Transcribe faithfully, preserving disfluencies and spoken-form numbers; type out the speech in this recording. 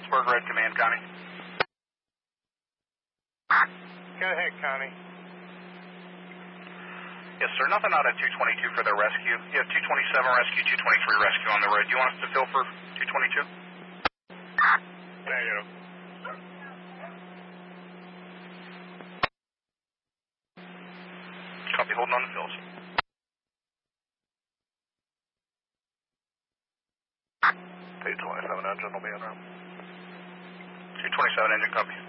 Holtzberg, Red Command, Connie. Go ahead, Connie. Yes, sir. Nothing out at two twenty-two for the rescue. You have two twenty-seven rescue, two twenty-three rescue on the road. Do you want us to fill for two twenty-two? Negative. Copy, holding on the fills. two twenty-seven engine will be in room. two twenty-seven engine, copy.